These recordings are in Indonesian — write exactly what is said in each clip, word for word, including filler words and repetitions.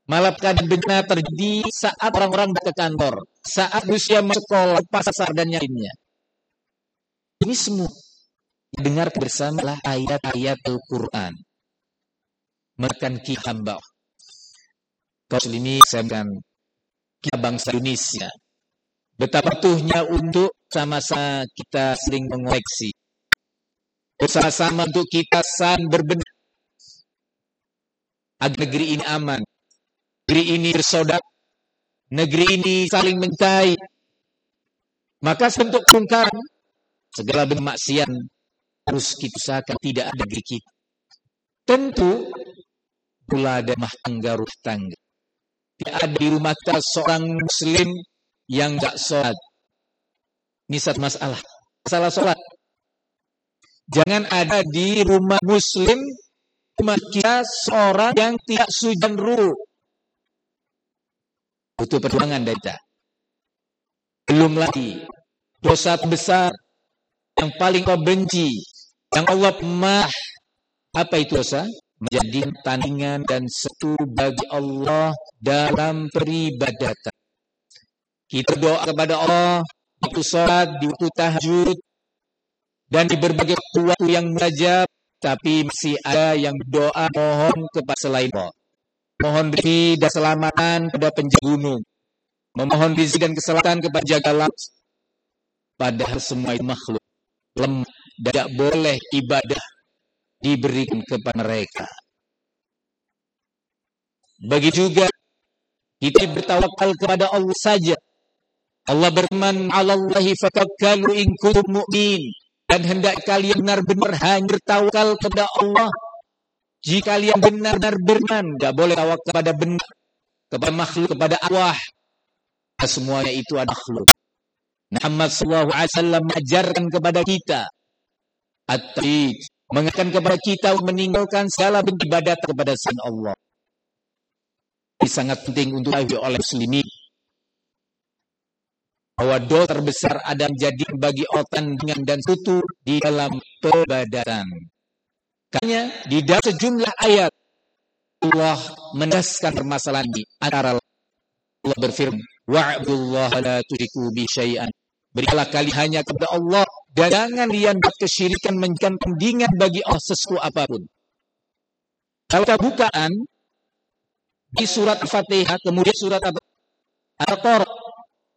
Malapetaka bencana terjadi saat orang-orang ke kantor, saat manusia sekolah, pasar dan yang lainnya. Ini semua dengar bersamalah ayat-ayat Al-Quran. Makan kita hamba. Kaum muslimin, saya akan kita bangsa Indonesia. Betapa butuhnya untuk sama-sama kita sering mengoreksi. Bersama-sama untuk kita saling berbenah. Agar negeri ini aman. Negeri ini bersaudara. Negeri ini saling mencintai. Maka untuk kemungkaran, segala bentuk maksiat harus kita usahakan tidak ada negeri kita. Tentu pula ada rumah tangga rumah tangga. Tidak ada di rumah kita seorang muslim yang enggak sholat. Ini satu masalah. Masalah sholat. Jangan ada di rumah muslim, rumah kita seorang yang tidak sujan ruh. Butuh perjuangan dari kita. Belum lagi dosa besar yang paling kau benci, yang Allah mah. Apa itu dosa? Menjadi tandingan dan setu bagi Allah dalam peribadatan. Kita doa kepada Allah di waktu sholat, di waktu tahajud, dan di berbagai waktu yang munajat, tapi masih ada yang doa mohon kepada selain Allah. Mohon rezeki dan keselamatan kepada penjaga gunung. Memohon rezeki dan keselamatan kepada penjaga laut. Padahal semua itu makhluk lemah, tidak boleh ibadah diberikan kepada mereka. Begitu juga kita bertawakal kepada Allah saja. Allah berfirman, "'Alallahi fatawakkalu in kuntum mu'minin." Dan hendak kalian benar-benar hanya bertawakal kepada Allah jika kalian benar-benar beriman. Tidak boleh tawakal kepada benda, kepada makhluk, kepada arwah. Semuanya itu adalah makhluk. Muhammad sallallahu alaihi wasallam mengajarkan kepada kita at-tauhid, mengatakan kepada kita meninggalkan segala bentuk ibadat kepada selain Allah. Ini sangat penting untuk diketahui oleh muslimin bahwa dosa terbesar ada menjadi bagi otan dengan dan sekutu di dalam peribadatan. Karena di dalam sejumlah ayat Allah menegaskan permasalahan ini. Antara Allah berfirman, "Wa'budullaha la tusyriku bi syai'an." Berilah kalian hanya kepada Allah dan jangan kalian buat kesyirikan menjadikan tandingan bagi Allah sesuatu apapun. Kalau kita bukaan di surat Al-Fatihah, kemudian surat Al-Baqarah.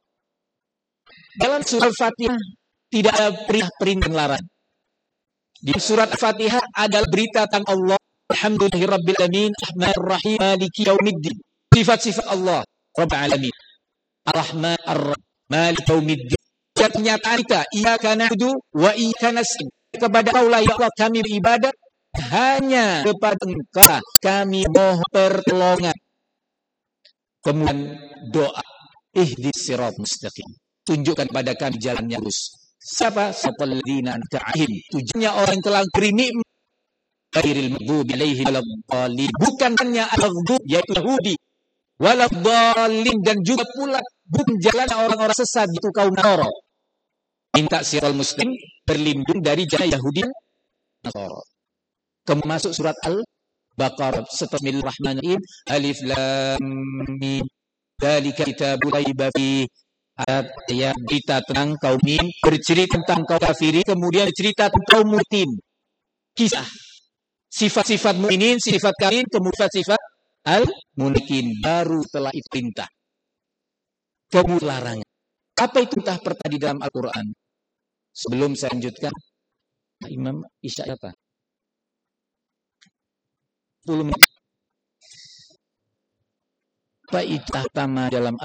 Dalam surat Al-Fatihah tidak ada perintah-perintah dan larangan. Di surat Al-Fatihah adalah berita tentang Allah, Alhamdulillahirabbil alamin, Arrahmanir Rahim, Maliki yaumiddin. Sifat-sifat Allah, Rabbul alamin. Ar-Rahman Ar-Rahim, Maliki yaumiddin. Pernyataan kita, iyyaka na'budu wa iyyaka nasta'in. Kepada Allah ya Allah kami beribadat, hanya kepada Engkau kami mohon pertolongan. Kemudian doa, ihdis siratal mustaqim. Tunjukkan pada kami jalan yang lurus. Siapa? Siratal ladzina an'amta 'alaihim. Tujuannya orang yang telah beri nikmat. Ghairil maghdubi 'alaihim waladdallin. Bukan hanya al-maghdub yaitu Yahudi. Waladdallin, dan juga pula bukan jalan orang-orang sesat itu kaum Nasara. Minta siratal mustaqim berlindung dari jalan Yahudi dan Nasara. Kemudian masuk surat Al-Baqarah. Bismillahirrahmanirrahim. Alif lam mim. Dzalika kitabul raiba fihi. Ayat ya, berita tentang kaum Min, bercerita tentang kaum kafirin, kemudian bercerita tentang kaum mutin. Kisah sifat-sifat mukminin, sifat kafirin, kemudian sifat al-munafikin. Baru telah itu perintah. Kemudian larangan. Apa itu perintah pertama di dalam Al-Quran? Sebelum saya lanjutkan, Imam Isya apa? sepuluh menit. Apa itu pertama dalam